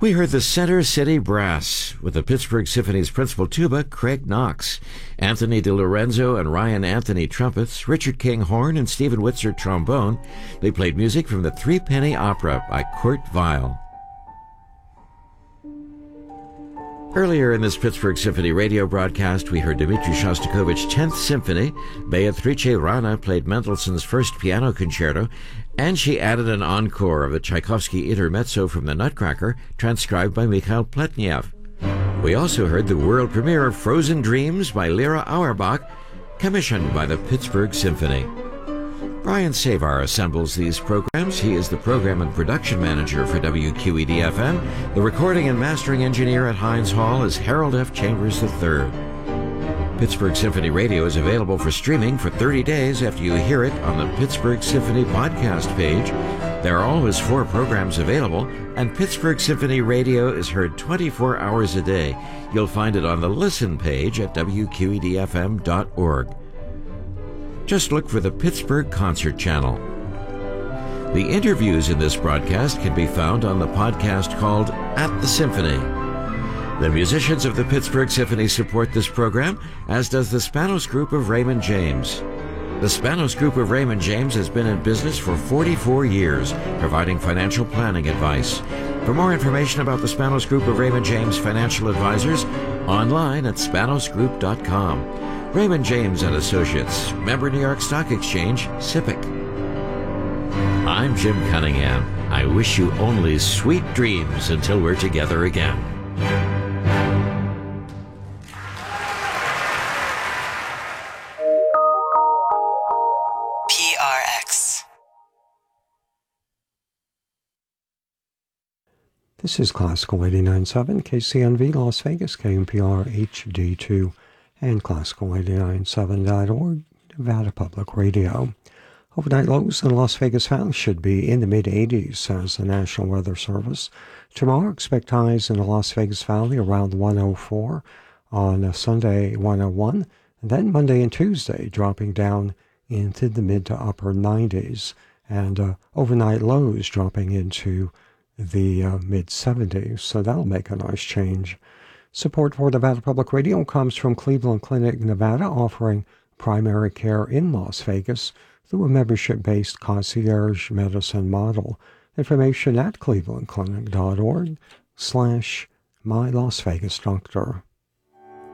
We heard the Center City Brass with the Pittsburgh Symphony's principal tuba, Craig Knox, Anthony DiLorenzo and Ryan Anthony trumpets, Richard King horn, and Stephen Witzer trombone. They played music from the Threepenny Opera by Kurt Weill. Earlier in this Pittsburgh Symphony radio broadcast, we heard Dmitri Shostakovich's 10th Symphony. Beatrice Rana played Mendelssohn's First Piano Concerto, and she added an encore of the Tchaikovsky Intermezzo from the Nutcracker, transcribed by Mikhail Pletnev. We also heard the world premiere of Frozen Dreams by Lyra Auerbach, commissioned by the Pittsburgh Symphony. Brian Savar assembles these programs. He is the program and production manager for WQED-FM. The recording and mastering engineer at Heinz Hall is Harold F. Chambers III. Pittsburgh Symphony Radio is available for streaming for 30 days after you hear it on the Pittsburgh Symphony podcast page. There are always 4 programs available, and Pittsburgh Symphony Radio is heard 24 hours a day. You'll find it on the Listen page at WQEDFM.org. Just look for the Pittsburgh Concert Channel. The interviews in this broadcast can be found on the podcast called At the Symphony. The musicians of the Pittsburgh Symphony support this program, as does the Spanos Group of Raymond James. The Spanos Group of Raymond James has been in business for 44 years, providing financial planning advice. For more information about the Spanos Group of Raymond James Financial Advisors, online at spanosgroup.com. Raymond James and Associates, member New York Stock Exchange, SIPC. I'm Jim Cunningham. I wish you only sweet dreams until we're together again. PRX. This is Classical 89.7, KCNV Las Vegas, KNPR HD2. And Classical897.org, Nevada Public Radio. Overnight lows in the Las Vegas Valley should be in the mid-80s, says the National Weather Service. Tomorrow, expect highs in the Las Vegas Valley around 104, on Sunday 101, and then Monday and Tuesday dropping down into the mid to upper 90s, and overnight lows dropping into the mid-70s, so that'll make a nice change. Support for Nevada Public Radio comes from Cleveland Clinic, Nevada, offering primary care in Las Vegas through a membership-based concierge medicine model. Information at clevelandclinic.org/mylasvegasdoctor.